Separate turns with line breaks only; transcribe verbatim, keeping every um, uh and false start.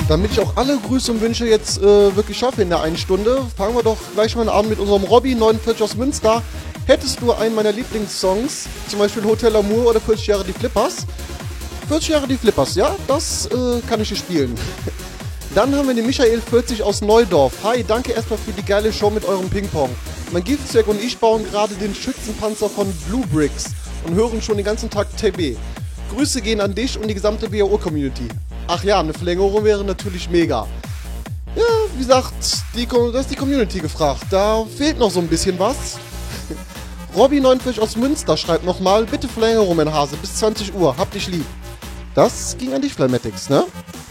Damit ich auch alle Grüße und Wünsche jetzt äh, wirklich schaffe in der einen Stunde, fangen wir doch gleich mal an mit unserem Robby neunundvierzig aus Münster. Hättest du einen meiner Lieblingssongs, zum Beispiel Hotel Amour oder vierzig Jahre die Flippers? vierzig Jahre die Flippers, ja, das äh, kann ich dir spielen. Dann haben wir den Michael vierzig aus Neudorf. Hi, danke erstmal für die geile Show mit eurem Ping-Pong. Mein Giftzwerg und ich bauen gerade den Schützenpanzer von Blue Bricks und hören schon den ganzen Tag T B. Grüße gehen an dich und die gesamte W H O-Community. Ach ja, eine Verlängerung wäre natürlich mega. Ja, wie gesagt, die, das ist die Community gefragt. Da fehlt noch so ein bisschen was. Robby neunundvierzig aus Münster schreibt nochmal, bitte Verlängerung, mein Hase, bis zwanzig Uhr, hab dich lieb. Das ging an dich, Flamatics, ne?